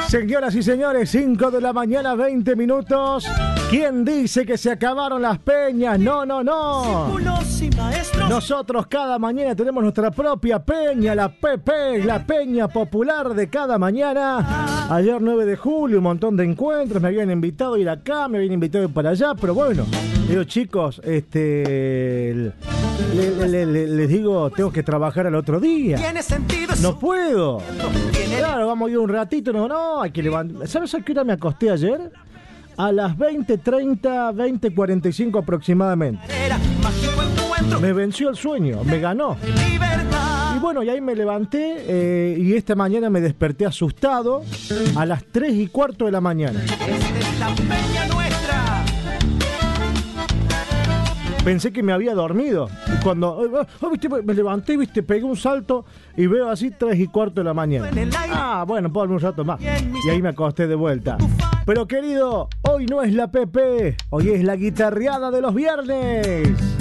Señoras y señores, 5 de la mañana, 20 minutos. ¿Quién dice que se acabaron las peñas? No, no, no. Nosotros cada mañana tenemos nuestra propia peña, la PP, la peña popular de cada mañana. Ayer 9 de julio, un montón de encuentros, me habían invitado a ir acá, me habían invitado a ir para allá, pero bueno, digo, chicos, les digo, tengo que trabajar al otro día. No puedo. Claro, vamos a ir un ratito, no, hay que levantar. ¿Sabes a qué hora me acosté ayer? A las 20:30, 20:45 aproximadamente. Me venció el sueño, me ganó. Y bueno, y ahí me levanté y esta mañana me desperté asustado a las 3:15 de la mañana. Pensé que me había dormido. Y cuando ¿viste? Me levanté, ¿viste? Pegué un salto y veo así 3:15 de la mañana. Ah, bueno, puedo dormir un rato más. Y ahí me acosté de vuelta. Pero querido, hoy no es la PP, hoy es la guitarreada de los viernes.